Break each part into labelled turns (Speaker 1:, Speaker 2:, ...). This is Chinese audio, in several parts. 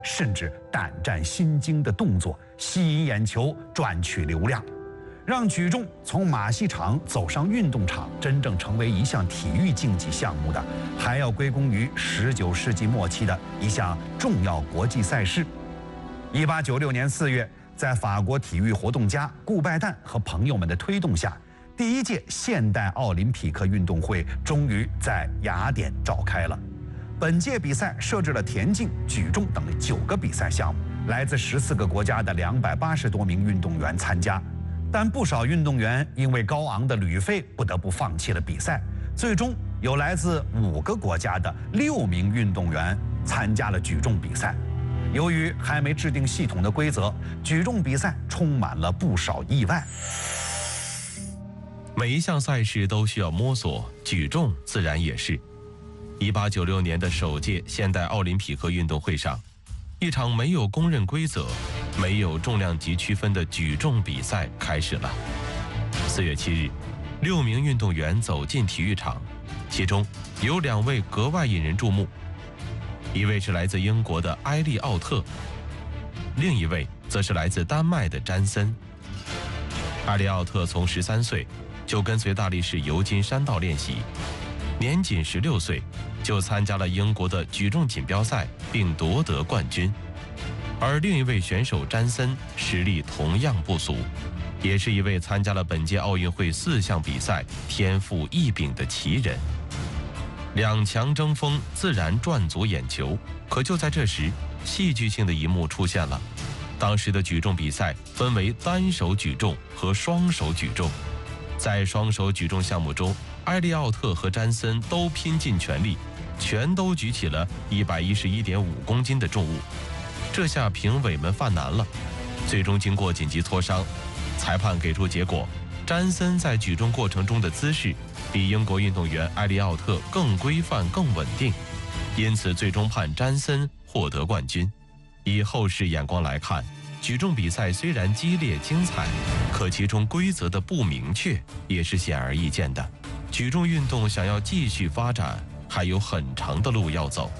Speaker 1: 甚至胆战心惊的动作，吸引眼球，赚取流量。让举重从马戏场走上运动场，真正成为一项体育竞技项目的，还要归功于19世纪末期的一项重要国际赛事。1896年4月，在法国体育活动家顾拜旦和朋友们的推动下，第一届现代奥林匹克运动会终于在雅典召开了。本届比赛设置了田径、举重等9个比赛项目，来自14个国家的280多名运动员参加。但不少运动员因为高昂的旅费，不得不放弃了比赛。最终有来自5个国家的6名运动员参加了举重比赛。由于还没制定系统的规则，举重比赛充满了不少意外。
Speaker 2: 每一项赛事都需要摸索，举重自然也是。1896年的首届现代奥林匹克运动会上，一场没有公认规则、没有重量级区分的举重比赛开始了。4月7日，6名运动员走进体育场，其中有2位格外引人注目，一位是来自英国的埃利奥特，另一位则是来自丹麦的詹森。埃利奥特从13岁就跟随大力士尤金山道练习，年仅16岁就参加了英国的举重锦标赛，并夺得冠军。而另一位选手詹森实力同样不俗，也是一位参加了本届奥运会4项比赛、天赋异禀的奇人。2强争锋，自然赚足眼球。可就在这时，戏剧性的一幕出现了。当时的举重比赛分为单手举重和双手举重。在双手举重项目中，埃利奥特和詹森都拼尽全力，全都举起了111.5公斤的重物。这下评委们犯难了。最终经过紧急磋商，裁判给出结果：詹森在举重过程中的姿势比英国运动员埃利奥特更规范、更稳定，因此最终判詹森获得冠军。以后世眼光来看，举重比赛虽然激烈精彩，可其中规则的不明确也是显而易见的。举重运动想要继续发展，还有很长的路要走。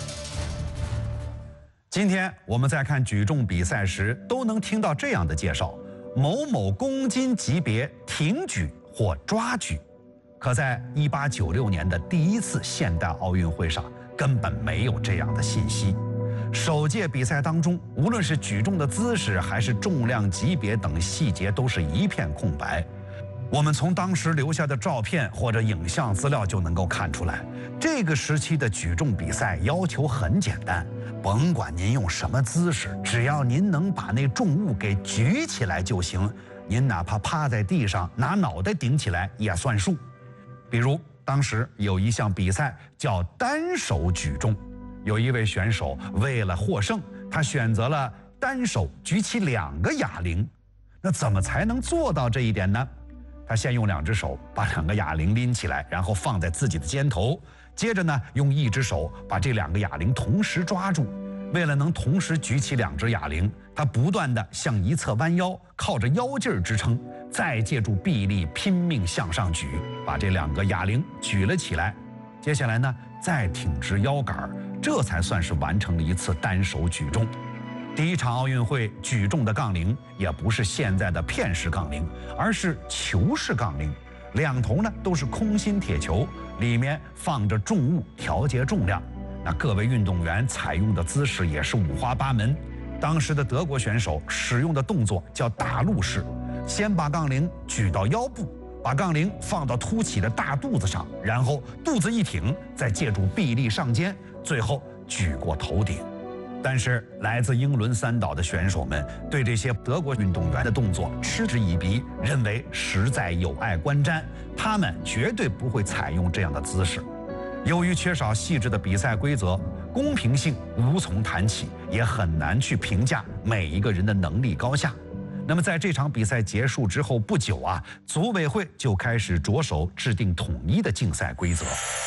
Speaker 1: 今天我们在看举重比赛时，都能听到这样的介绍：某某公斤级别挺举或抓举。可在1896年的第一次现代奥运会上，根本没有这样的信息。首届比赛当中，无论是举重的姿势还是重量级别等细节，都是一片空白。我们从当时留下的照片或者影像资料就能够看出来，这个时期的举重比赛要求很简单，甭管您用什么姿势，只要您能把那重物给举起来就行，您哪怕趴在地上拿脑袋顶起来也算数。比如当时有一项比赛叫单手举重，有一位选手为了获胜，他选择了单手举起2个哑铃。那怎么才能做到这一点呢？他先用2只手把2个哑铃拎起来，然后放在自己的肩头，接着呢，用1只手把这2个哑铃同时抓住。为了能同时举起2只哑铃，他不断地向一侧弯腰，靠着腰劲儿支撑，再借助臂力拼命向上举，把这2个哑铃举了起来。接下来呢，再挺直腰杆，这才算是完成了一次单手举重。第一场奥运会举重的杠铃也不是现在的片式杠铃，而是球式杠铃，2头呢都是空心铁球，里面放着重物调节重量。那各位运动员采用的姿势也是五花八门。当时的德国选手使用的动作叫大陆式，先把杠铃举到腰部，把杠铃放到凸起的大肚子上，然后肚子一挺，再借助臂力上肩，最后举过头顶。但是来自英伦三岛的选手们对这些德国运动员的动作嗤之以鼻，认为实在有碍观瞻，他们绝对不会采用这样的姿势。由于缺少细致的比赛规则，公平性无从谈起，也很难去评价每一个人的能力高下。那么在这场比赛结束之后不久啊，组委会就开始着手制定统一的竞赛规则。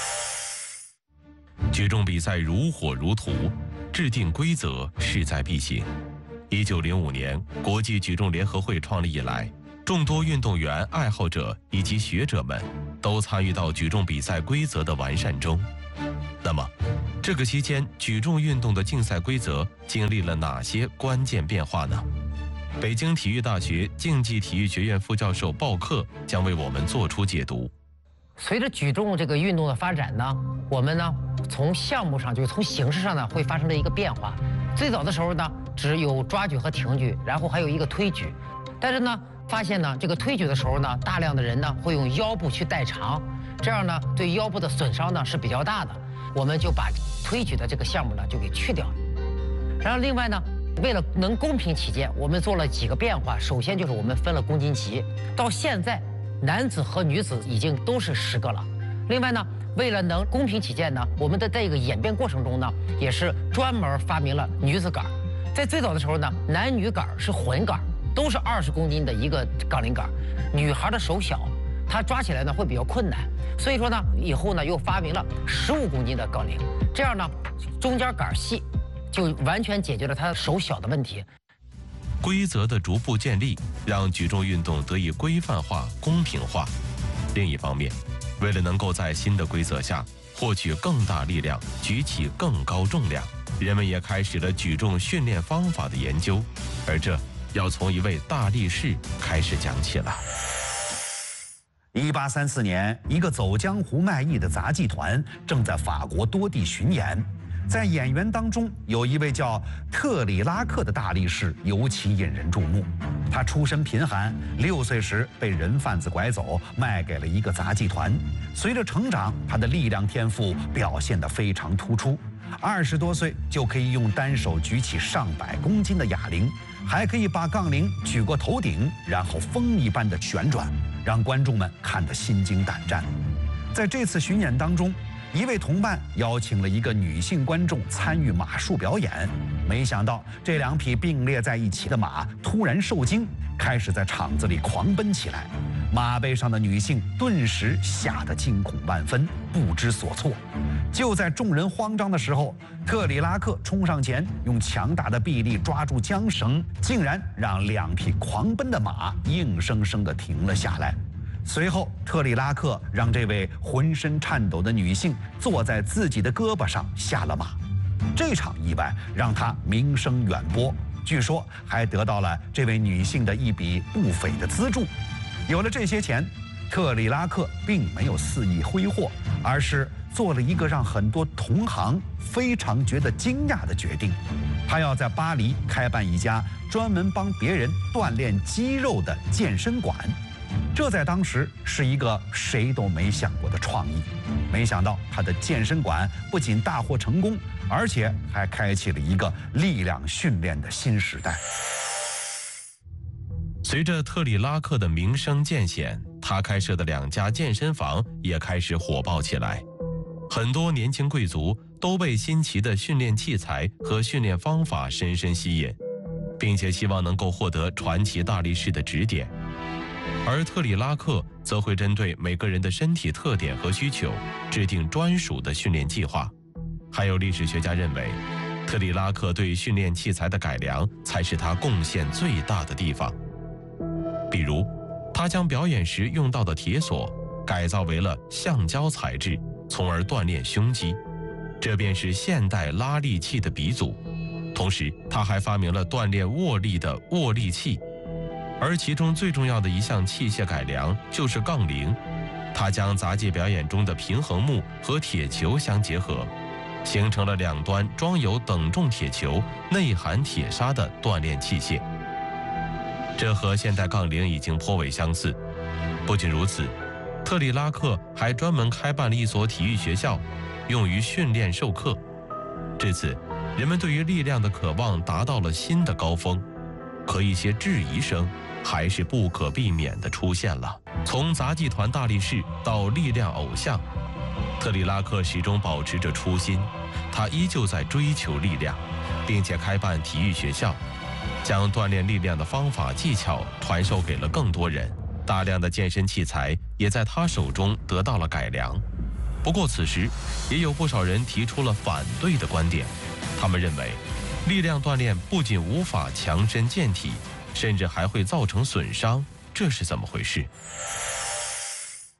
Speaker 2: 举重比赛如火如荼，制定规则势在必行。1905年，国际举重联合会创立以来，众多运动员、爱好者以及学者们都参与到举重比赛规则的完善中。那么，这这个期间，举重运动的竞赛规则经历了哪些关键变化呢？北京体育大学竞技体育学院副教授鲍克将为我们做出解读。
Speaker 3: 随着举重这个运动的发展呢，我们呢从项目上，就是从形式上呢，会发生了一个变化。最早的时候呢，只有抓举和挺举，然后还有一个推举。但是呢，发现呢，这个推举的时候呢，大量的人呢会用腰部去代偿，这样呢对腰部的损伤呢是比较大的。我们就把推举的这个项目呢就给去掉了。然后另外呢，为了能公平起见，我们做了几个变化。首先就是我们分了公斤级，到现在男子和女子已经都是10个了。另外呢，为了能公平起见呢，我们的这个演变过程中呢，也是专门发明了女子杆。在最早的时候呢，男女杆是混杆，都是20公斤的一个杠铃杆。女孩的手小，她抓起来呢会比较困难，所以说呢，以后呢又发明了15公斤的杠铃，这样呢中间杆细，就完全解决了她手小的问题。
Speaker 2: 规则的逐步建立，让举重运动得以规范化、公平化。另一方面，为了能够在新的规则下获取更大力量、举起更高重量，人们也开始了举重训练方法的研究，而这要从一位大力士开始讲起了。
Speaker 1: 1834年，一个走江湖卖艺的杂技团正在法国多地巡演，在演员当中有一位叫特里拉克的大力士尤其引人注目。他出身贫寒，6岁时被人贩子拐走，卖给了一个杂技团。随着成长，他的力量天赋表现得非常突出。20多岁就可以用单手举起上百公斤的哑铃，还可以把杠铃举过头顶，然后风一般的旋转，让观众们看得心惊胆战。在这次巡演当中，一位同伴邀请了一个女性观众参与马术表演，没想到这2匹并列在一起的马突然受惊，开始在场子里狂奔起来。马背上的女性顿时吓得惊恐万分，不知所措。就在众人慌张的时候，特里拉克冲上前，用强大的臂力抓住缰绳，竟然让2匹狂奔的马硬生生地停了下来。随后，特里拉克让这位浑身颤抖的女性坐在自己的胳膊上下了马。这场意外让他名声远播，据说还得到了这位女性的一笔不菲的资助。有了这些钱，特里拉克并没有肆意挥霍，而是做了一个让很多同行非常觉得惊讶的决定。他要在巴黎开办一家专门帮别人锻炼肌肉的健身馆。这在当时是一个谁都没想过的创意。没想到他的健身馆不仅大获成功，而且还开启了一个力量训练的新时代。
Speaker 2: 随着特里拉克的名声渐显，他开设的2家健身房也开始火爆起来。很多年轻贵族都被新奇的训练器材和训练方法深深吸引，并且希望能够获得传奇大力士的指点。而特里拉克则会针对每个人的身体特点和需求，制定专属的训练计划。还有历史学家认为，特里拉克对训练器材的改良才是他贡献最大的地方。比如，他将表演时用到的铁索改造为了橡胶材质，从而锻炼胸肌，这便是现代拉力器的鼻祖。同时，他还发明了锻炼握力的握力器，而其中最重要的一项器械改良就是杠铃。他将杂技表演中的平衡木和铁球相结合，形成了2端装有等重铁球、内含铁砂的锻炼器械。这和现代杠铃已经颇为相似。不仅如此，特里拉克还专门开办了一所体育学校，用于训练授课。至此，人们对于力量的渴望达到了新的高峰，可一些质疑声还是不可避免地出现了。从杂技团大力士到力量偶像，特里拉克始终保持着初心，他依旧在追求力量，并且开办体育学校，将锻炼力量的方法技巧传授给了更多人。大量的健身器材也在他手中得到了改良。不过此时也有不少人提出了反对的观点，他们认为力量锻炼不仅无法强身健体，甚至还会造成损伤，这是怎么回事？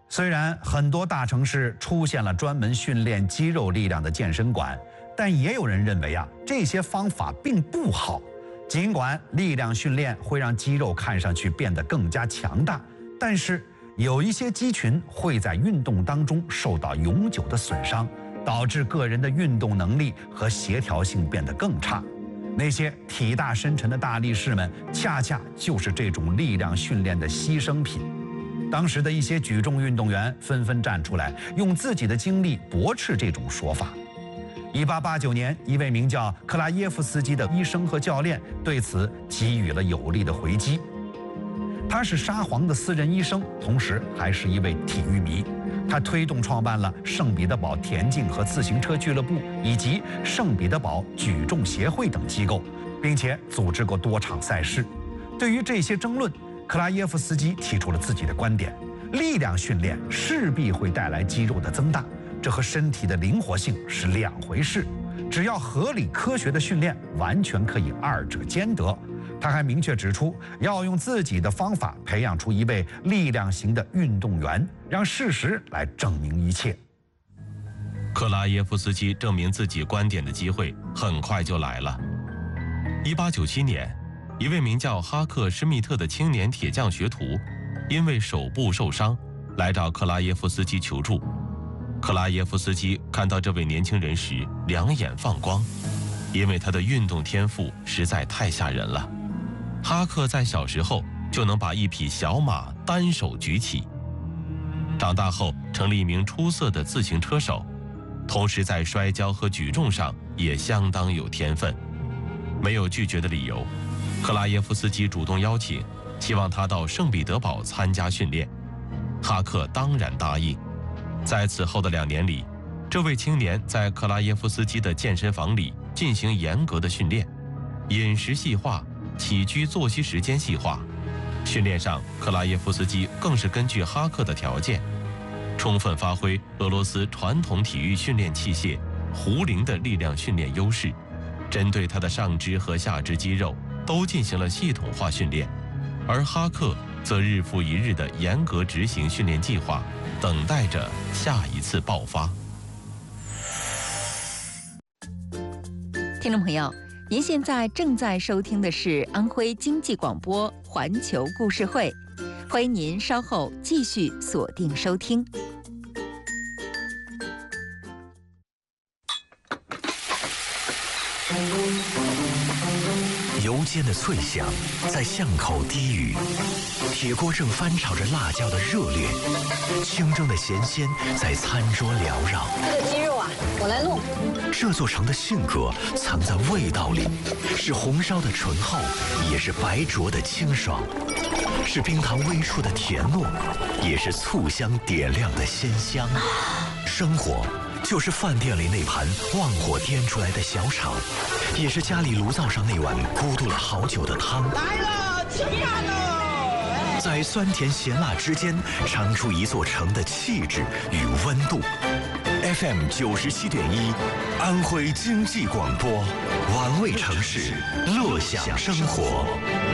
Speaker 1: 虽然很多大城市出现了专门训练肌肉力量的健身馆，但也有人认为这些方法并不好。尽管力量训练会让肌肉看上去变得更加强大，但是有一些肌群会在运动当中受到永久的损伤，导致个人的运动能力和协调性变得更差。那些体大深沉的大力士们，恰恰就是这种力量训练的牺牲品。当时的一些举重运动员纷纷站出来，用自己的经历驳斥这种说法。1889年，一位名叫克拉耶夫斯基的医生和教练对此给予了有力的回击。他是沙皇的私人医生，同时还是一位体育迷。他推动创办了圣彼得堡田径和自行车俱乐部以及圣彼得堡举重协会等机构，并且组织过多场赛事。对于这些争论，克拉耶夫斯基提出了自己的观点：力量训练势必会带来肌肉的增大，这和身体的灵活性是两回事。只要合理科学的训练，完全可以二者兼得。他还明确指出，要用自己的方法培养出一位力量型的运动员，让事实来证明一切。
Speaker 2: 克拉耶夫斯基证明自己观点的机会很快就来了。1897年，一位名叫哈克·施密特的青年铁匠学徒，因为手部受伤，来找克拉耶夫斯基求助。克拉耶夫斯基看到这位年轻人时，两眼放光，因为他的运动天赋实在太吓人了。哈克在小时候就能把一匹小马单手举起，长大后成了一名出色的自行车手，同时在摔跤和举重上也相当有天分。没有拒绝的理由，克拉耶夫斯基主动邀请，希望他到圣彼得堡参加训练。哈克当然答应。在此后的2年里，这位青年在克拉耶夫斯基的健身房里进行严格的训练，饮食细化，起居作息时间细化。训练上，克拉耶夫斯基更是根据哈克的条件，充分发挥俄罗斯传统体育训练器械壶铃的力量训练优势，针对他的上肢和下肢肌肉都进行了系统化训练，而哈克则日复一日地严格执行训练计划，等待着下一次爆发。
Speaker 4: 听众朋友，您现在正在收听的是安徽经济广播环球故事会，欢迎您稍后继续锁定收听。
Speaker 5: 油煎的脆响在巷口低语，铁锅正翻炒着辣椒的热烈，清蒸的咸鲜在餐桌缭绕。
Speaker 6: 这个鸡肉啊，我来弄。
Speaker 5: 这座城的性格藏在味道里，是红烧的醇厚，也是白灼的清爽，是冰糖微出的甜糯，也是醋香点亮的鲜香。生活就是饭店里那盘旺火颠出来的小炒，也是家里炉灶上那碗咕嘟了好久的汤。
Speaker 6: 来了，吃饭喽！
Speaker 5: 在酸甜咸辣之间，尝出一座城的气质与温度。FM 97.1，安徽经济广播，玩味城市，乐享生活。